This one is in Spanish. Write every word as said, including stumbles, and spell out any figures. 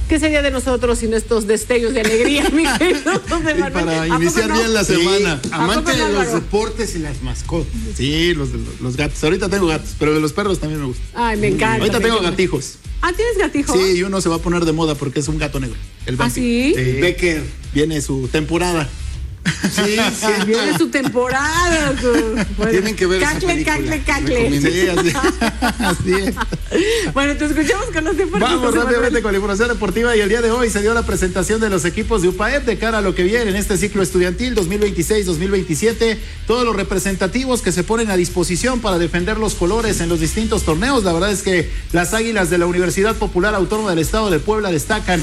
¿Qué sería de nosotros sin estos destellos de alegría, mi querido José Manuel? Para iniciar no? bien la semana. Sí, amante no, de los Álvaro? deportes y las mascotas. Sí, los, los, los gatos. Ahorita tengo gatos, pero de los perros también me gustan. Ay, me encanta. Ahorita me tengo encanta. gatijos. Ah, ¿tienes gatijos? Sí, y uno se va a poner de moda porque es un gato negro. El ¿Ah, Bumpy. sí? El Becker. Viene su temporada. Sí, sí. Viene su temporada. Su... Bueno, Tienen que ver esa cacle, película. cacle, cacle. Sí, así, así es. Bueno, te escuchamos con los deportes. Vamos José Manuel. rápidamente con la información deportiva y el día de hoy se dio la presentación de los equipos de U P A E P de cara a lo que viene en este ciclo estudiantil dos mil veintiséis dos mil veintisiete, todos los representativos que se ponen a disposición para defender los colores en los distintos torneos. La verdad es que las Águilas de la Universidad Popular Autónoma del Estado de Puebla destacan